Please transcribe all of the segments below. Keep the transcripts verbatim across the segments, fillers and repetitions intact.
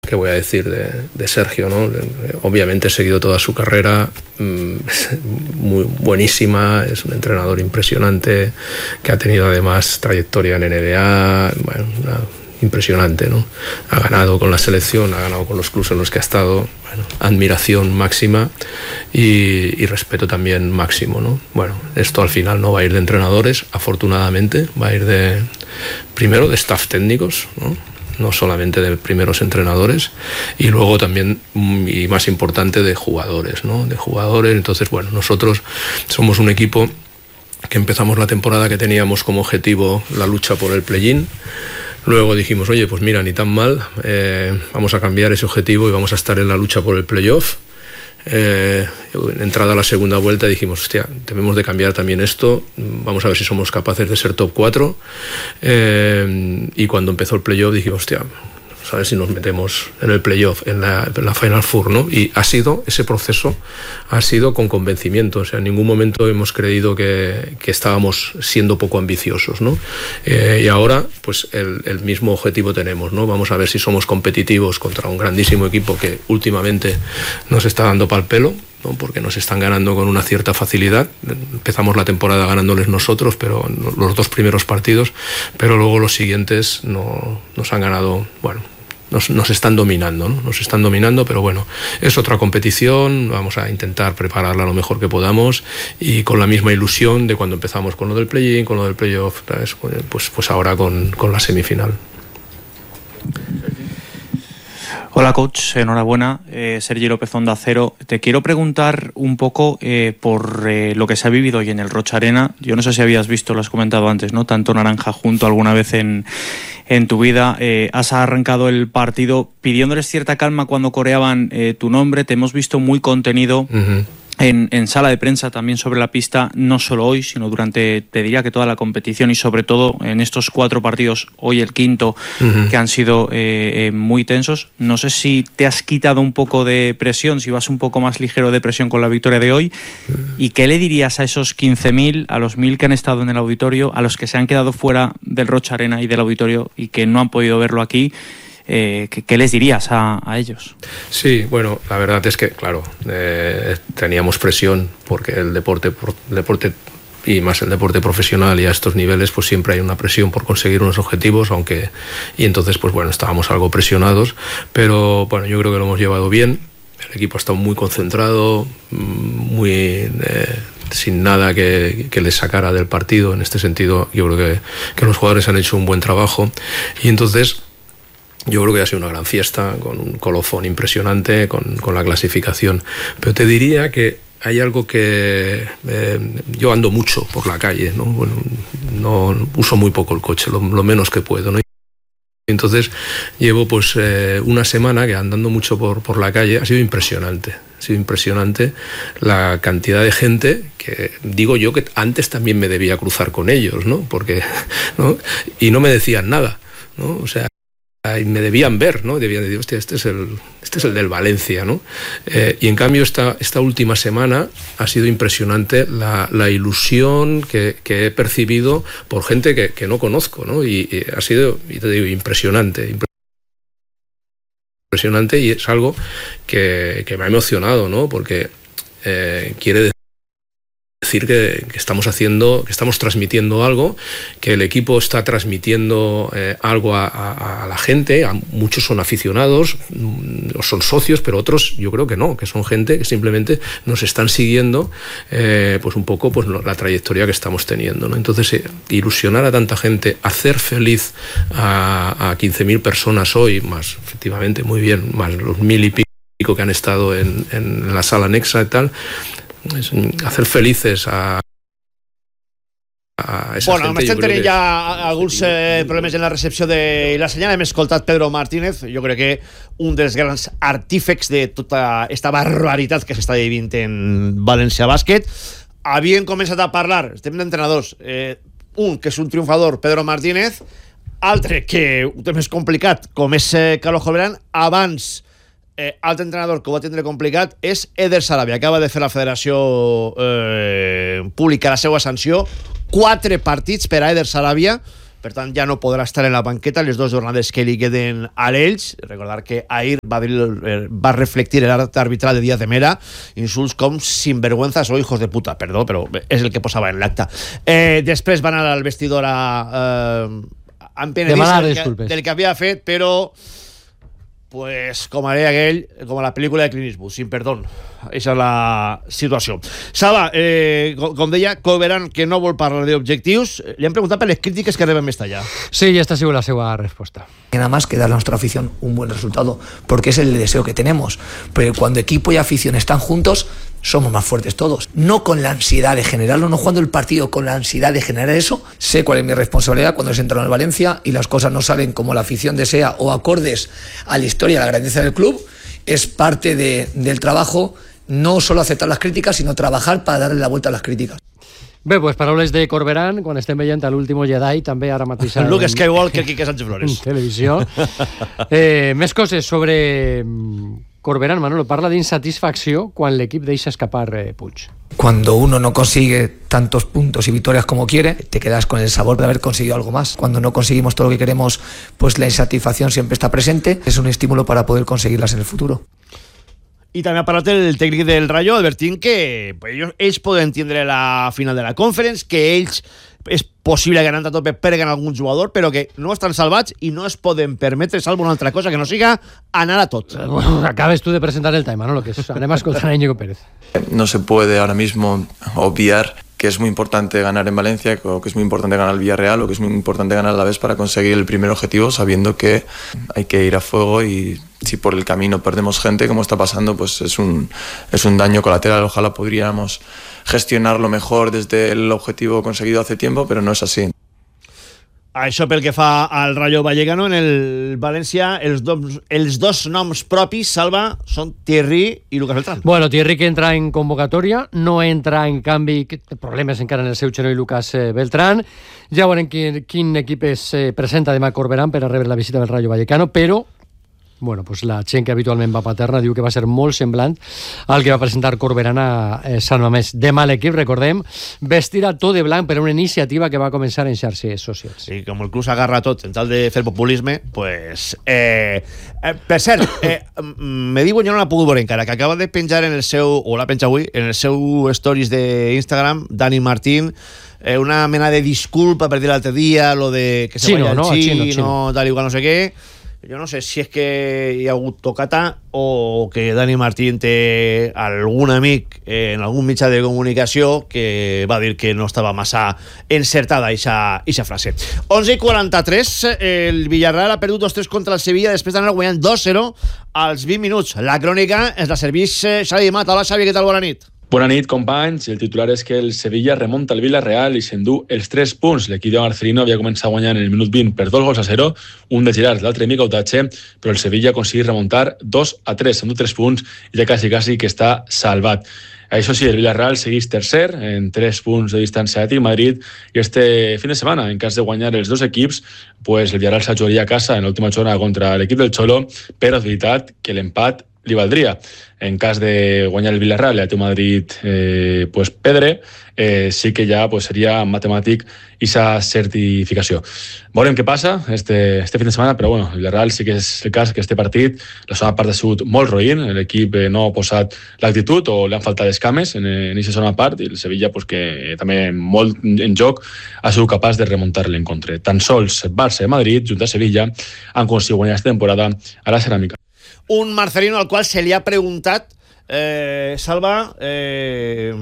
¿qué voy a decir de, de Sergio, ¿no? Obviamente he seguido toda su carrera, muy buenísima, es un entrenador impresionante, que ha tenido además trayectoria en N B A, bueno, una, impresionante, ¿no? Ha ganado con la selección, ha ganado con los clubes en los que ha estado, bueno, admiración máxima y, y respeto también máximo, ¿no? Bueno, esto al final no va a ir de entrenadores, afortunadamente, va a ir de, primero de staff técnicos, ¿no? No solamente de primeros entrenadores, y luego también, y más importante, de jugadores, ¿no? De jugadores. Entonces, bueno, nosotros somos un equipo que empezamos la temporada que teníamos como objetivo la lucha por el play-in. Luego dijimos, oye, pues mira, ni tan mal, eh, vamos a cambiar ese objetivo y vamos a estar en la lucha por el playoff. Eh, entrada a la segunda vuelta dijimos, hostia, debemos de cambiar también esto, vamos a ver si somos capaces de ser top cuatro. Eh, y cuando empezó el playoff dijimos, hostia, a ver si nos metemos en el playoff, en la, en la Final Four, ¿no? Y ha sido, ese proceso ha sido con convencimiento, o sea, en ningún momento hemos creído que, que estábamos siendo poco ambiciosos, ¿no? Eh, y ahora, pues el, el mismo objetivo tenemos, ¿no? Vamos a ver si somos competitivos contra un grandísimo equipo que últimamente nos está dando pal pelo, ¿no? Porque nos están ganando con una cierta facilidad. Empezamos la temporada ganándoles nosotros, pero los dos primeros partidos, pero luego los siguientes no, nos han ganado, bueno, nos, nos están dominando, ¿no? Nos están dominando, pero bueno, es otra competición, vamos a intentar prepararla lo mejor que podamos y con la misma ilusión de cuando empezamos con lo del play-in, con lo del play-off, pues, pues ahora con, con la semifinal. Hola coach, enhorabuena, eh, Sergi López, Onda Cero. Te quiero preguntar un poco eh, por eh, lo que se ha vivido hoy en el Rocha Arena. Yo no sé si habías visto, lo has comentado antes, ¿no? Tanto naranja junto alguna vez en, en tu vida. Eh, has arrancado el partido pidiéndoles cierta calma cuando coreaban eh, tu nombre. Te hemos visto muy contenido. Uh-huh. En, en sala de prensa, también sobre la pista, no solo hoy, sino durante, te diría que toda la competición y sobre todo en estos cuatro partidos, hoy el quinto, uh-huh. que han sido eh, eh, muy tensos. No sé si te has quitado un poco de presión, si vas un poco más ligero de presión con la victoria de hoy. Uh-huh. ¿Y qué le dirías a esos quince mil, a los mil que han estado en el auditorio, a los que se han quedado fuera del Rocha Arena y del auditorio y que no han podido verlo aquí? Eh, ¿qué, ¿Qué les dirías a, a ellos? Sí, bueno, la verdad es que, claro, eh, teníamos presión porque el deporte, el deporte y más el deporte profesional y a estos niveles, pues siempre hay una presión por conseguir unos objetivos, aunque y entonces, pues bueno, estábamos algo presionados, pero bueno, yo creo que lo hemos llevado bien. El equipo ha estado muy concentrado, muy eh, sin nada que, que les sacara del partido. En este sentido, yo creo que, que los jugadores han hecho un buen trabajo y entonces yo creo que ha sido una gran fiesta, con un colofón impresionante, con, con la clasificación. Pero te diría que hay algo que... Eh, yo ando mucho por la calle, ¿no? Bueno, no uso muy poco el coche, lo, lo menos que puedo, ¿no? Entonces llevo pues eh, una semana que andando mucho por, por la calle. Ha sido impresionante, ha sido impresionante la cantidad de gente que digo yo que antes también me debía cruzar con ellos, ¿no? Porque, ¿no? Y no me decían nada, ¿no? O sea, y me debían ver, ¿no? Debían decir, hostia, este es el, este es el del Valencia, ¿no? Eh, y en cambio esta, esta última semana ha sido impresionante la, la ilusión que, que he percibido por gente que, que no conozco, ¿no? Y, y ha sido, y te digo, impresionante, impresionante y es algo que, que me ha emocionado, ¿no? Porque eh, quiere decir decir que, que estamos haciendo, que estamos transmitiendo algo, que el equipo está transmitiendo eh, algo a, a, a la gente. A muchos son aficionados, o son socios, pero otros yo creo que no, que son gente que simplemente nos están siguiendo eh, pues un poco pues la trayectoria que estamos teniendo, ¿no? Entonces eh, ilusionar a tanta gente, hacer feliz a, a quince mil personas hoy, más efectivamente muy bien, más los mil y pico que han estado en, en la sala anexa y tal, és hacer felices a, a esa bueno, gente. Bueno, estem tenint ja alguns eh, problemes en la recepció de la senyal. Hem escoltat Pedro Martínez, jo crec que un dels grans artífex de tota esta barbaritat que s'està vivint en València Bàsquet. Havien començat a parlar, estem d'entrenadors, eh, un que és un triomfador, Pedro Martínez, altre que ho té més complicat, com és eh, Carlos Jorberán. Abans Eh, altre entrenador que ho va tindre complicat és Eder Sarabia. Acaba de fer la federació eh, pública la seva sanció. Quatre partits per a Eder Sarabia per tant ja no podrà estar en la banqueta les dues jornades que li queden a l'Elx. Recordar que ahir va, va reflectir l'acte arbitral de Díaz de Mera, insults com sinvergüenzas o hijos de puta, perdó, però és el que posava en l'acte. Eh, després van anar al vestidor a eh, empenedir-se del, del que havia fet, però pues com a aquell, com a la pel·lícula de Clint Eastwood, sin perdón. Aquesta és la situació. Salva, eh, com, com deia, Corberán, que no vol parlar d'objectius, li han preguntat per les crítiques que reben més allà. Sí, y esta ha sido la segunda respuesta. Nada más que darle a nuestra afición un buen resultado, porque es el deseo que tenemos. Pero cuando equipo y afición están juntos, somos más fuertes todos. No con la ansiedad de generarlo, no jugando el partido con la ansiedad de generar eso. Sé cuál es mi responsabilidad cuando se entra en el Valencia y las cosas no salen como la afición desea o acordes a la historia, a la grandeza del club. Es parte de, del trabajo, no solo aceptar las críticas, sino trabajar para darle la vuelta a las críticas. Bé, pues paraules de Corberán, quan estem veient a l'último Jedi, també ara mateix en, Luke Skywalker, Quique Sánchez Flores. En televisió. Eh, més coses sobre Corberán, Manolo. Parla d'insatisfacció quan l'equip deixa escapar eh, Puig. Cuando uno no consigue tantos puntos y victorias como quiere, te quedas con el sabor de haber conseguido algo más. Cuando no conseguimos todo lo que queremos, pues la insatisfacción siempre está presente. Es un estímulo para poder conseguirlas en el futuro. I també ha parlat el tècnic del Rayo, advertint que pues, ells, ells poden tindre la final de la Conference, que ells és possible que anant a tope perguen algun jugador, però que no estan salvats i no es poden permetre salvo una altra cosa que no siga anar a tot. Bueno, acabes tú de presentar el tema, ¿no? Lo que es, anem a escoltar a Íñigo Pérez. No se puede ahora mismo obviar que es muy importante ganar en Valencia, o que es muy importante ganar el Villarreal, o que es muy importante ganar a la vez para conseguir el primer objetivo, sabiendo que hay que ir a fuego y si por el camino perdemos gente, como está pasando, pues es un, es un daño colateral. Ojalá podríamos gestionarlo mejor desde el objetivo conseguido hace tiempo, pero no es así. Això pel que fa al Rayo Vallecano. En el València els dos, els dos noms propis, Salva, són Thierry i Lucas Beltrán. Bueno, Thierry que entra en convocatòria, no entra en canvi, problemes encara en el seu xenó i Lucas Beltrán. Ja veurem quin, quin equip es eh, presenta demà Corberán per a rebre la visita del Rayo Vallecano, però bueno, pues la gent que habitualment va a Paterna diu que va ser molt semblant al que va presentar Corberán a eh, Sant Mamés. Demà l'equip, recordem, vestirà tot de blanc per a una iniciativa que va començar en xarxes socials. Sí, com el club s'agarra tot en tal de fer populisme, pues... Eh, eh, per cert, eh, me diuen, jo no la puc veure encara, que acaba de penjar en el seu, o l'ha penjat avui, en el seu stories d'Instagram, Dani Martín, eh, una mena de disculpa per dir l'altre dia, lo de que se chino, vaya el no, chino, chino, chino. tal igual no sé què. Jo no sé si és que hi ha hagut tocata o que Dani Martín té algun amic en algun mitjà de comunicació que va dir que no estava massa encertada aquesta frase. onze i quaranta-tres, el Villarreal ha perdut dos tres contra el Sevilla després d'anar guanyant dos zero als vint minuts. La crònica és la serveix Xavi Mata. Hola Xavi, què tal? Bona nit. Bona nit, companys. El titular és que el Sevilla remunta el Villarreal i s'endú els tres punts. L'equip de Marcelino havia començat guanyant en el minut vint per dos gols a zero, un de Girard, l'altre Mica Otache, però el Sevilla aconsegueix remuntar dos a tres, s'endú tres punts i ja quasi, quasi que està salvat. Això sí, el Villarreal segueix tercer, en tres punts de distància d'Atlètic Madrid, i este fin de setmana, en cas de guanyar els dos equips, pues el Villarreal s'ajudaria a casa en l'última jornada contra l'equip del Xolo, però és veritat que l'empat li valdria. En cas de guanyar el Villarreal i el Madrid eh, pues pedre, eh, sí que ja pues, seria matemàtic aquesta certificació. Veurem què passa este, este fin de setmana, però bueno, el Villarreal sí que és el cas que este partit, la segona part ha sigut molt roïn, l'equip eh, no ha posat l'actitud o li han faltat les cames en aquesta segona part, i el Sevilla pues, que també molt en joc ha sigut capaç de remuntar l'encontre. Tan sols Barça i Madrid, junt a Sevilla, han aconseguit guanyar aquesta temporada a la ceràmica. Un Marcelino al qual se li ha preguntat, eh, Salva, eh,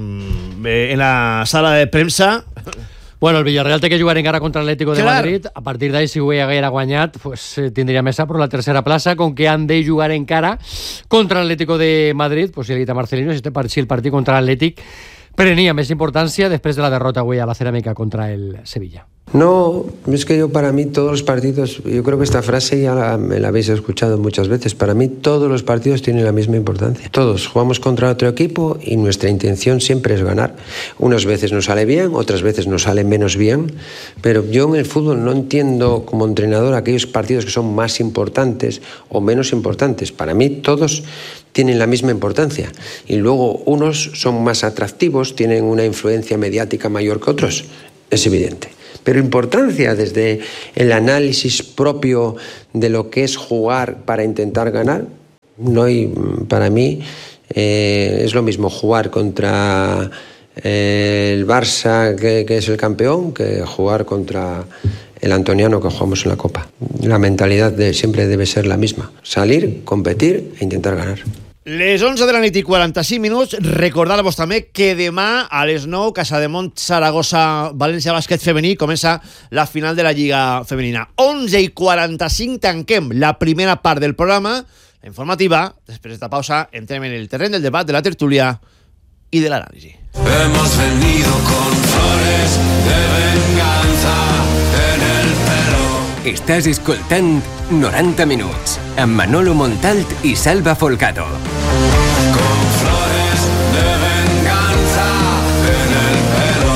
en la sala de premsa. Bueno, el Villarreal té que jugar encara contra l'Atlético de Madrid. A partir d'ahí, si ho haguera guanyat, pues, eh, tindria mesa per la tercera plaça, com que han de jugar encara contra l'Atlético de Madrid. Pues si ha dit a Marcelino, si, si el partit contra l'Atlètic prenia més importància després de la derrota avui a la ceràmica contra el Sevilla. No, es que yo para mí todos los partidos, yo creo que esta frase ya la, me la habéis escuchado muchas veces, para mí todos los partidos tienen la misma importancia. Todos jugamos contra otro equipo y nuestra intención siempre es ganar. Unas veces nos sale bien, otras veces nos sale menos bien, pero yo en el fútbol no entiendo como entrenador aquellos partidos que son más importantes o menos importantes. Para mí todos tienen la misma importancia y luego unos son más atractivos, tienen una influencia mediática mayor que otros, es evidente. pero importancia desde el análisis propio de lo que es jugar para intentar ganar. No hay, para mí eh, es lo mismo jugar contra eh, el Barça, que, que es el campeón, que jugar contra el antoniano que jugamos en la Copa. La mentalidad de, siempre debe ser la misma: salir, competir e intentar ganar. Les onze de la nit i quaranta-cinc minuts. Recordar-vos també que demà a les nou, Casademont, Saragossa, València Bàsquet femení, comença la final de la Lliga Femenina. onze i quaranta-cinc tanquem la primera part del programa, la informativa. Després d'esta pausa entrem en el terreny del debat, de la tertúlia i de l'anàlisi. Hemos venido con flores de venganza en el pelo. Estàs escoltant noranta minuts amb Manolo Montalt i Salva Folgado. Con flores de venganza en el pelo.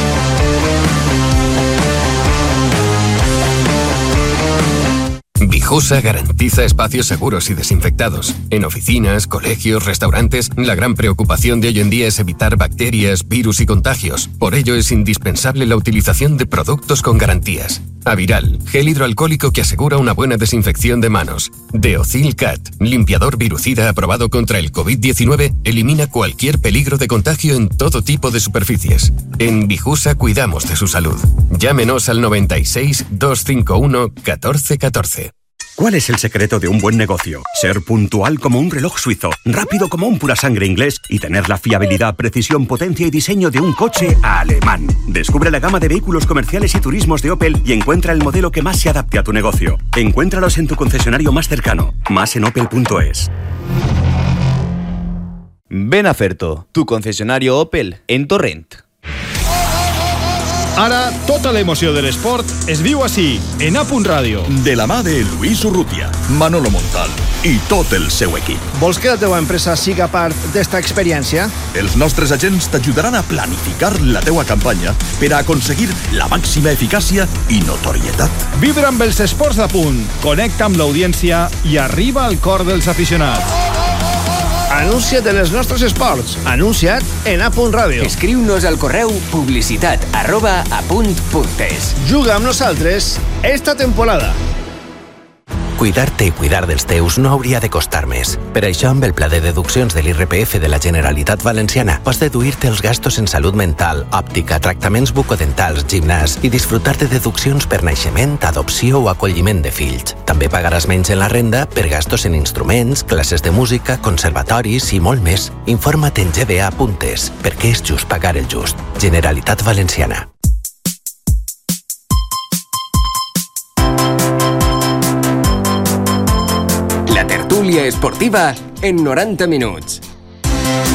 Vijusa garantiza espacios seguros y desinfectados. En oficinas, colegios, restaurantes, la gran preocupación de hoy en día es evitar bacterias, virus y contagios. Por ello es indispensable la utilización de productos con garantías. Aviral, gel hidroalcohólico que asegura una buena desinfección de manos. Deocil Cat, limpiador virucida aprobado contra el covid diecinueve, elimina cualquier peligro de contagio en todo tipo de superficies. En Vijusa cuidamos de su salud. Llámenos al noventa y seis, doscientos cincuenta y uno, catorce catorce. ¿Cuál es el secreto de un buen negocio? Ser puntual como un reloj suizo, rápido como un pura sangre inglés y tener la fiabilidad, precisión, potencia y diseño de un coche alemán. Descubre la gama de vehículos comerciales y turismos de Opel y encuentra el modelo que más se adapte a tu negocio. Encuéntralos en tu concesionario más cercano. Más en opel punto es. Ven a Ferto, tu concesionario Opel en Torrent. Ara, tota l'emoció de l'esport es viu així, en A Punt Ràdio. De la mà de Luis Urrutia, Manolo Montal i tot el seu equip. Vols que la teva empresa siga part d'esta experiència? Els nostres agents t'ajudaran a planificar la teua campanya per a aconseguir la màxima eficàcia i notorietat. Vibra amb els esports d'A Punt, connecta amb l'audiència i arriba al cor dels aficionats. Anuncia't en els nostres esports. Anuncia't en A Punt Ràdio. Escriu-nos al correu publicitat arroba apunt.es. Juga amb nosaltres esta temporada. Cuidar-te i cuidar dels teus no hauria de costar més. Per això, amb el pla de deduccions de l'I R P F de la Generalitat Valenciana, pots deduir-te els gastos en salut mental, òptica, tractaments bucodentals, gimnàs i disfrutar de deduccions per naixement, adopció o acolliment de fills. També pagaràs menys en la renda per gastos en instruments, classes de música, conservatoris i molt més. Informa't en ge be a punt es, perquè és just pagar el just. Generalitat Valenciana. La tertúlia esportiva en noranta minuts.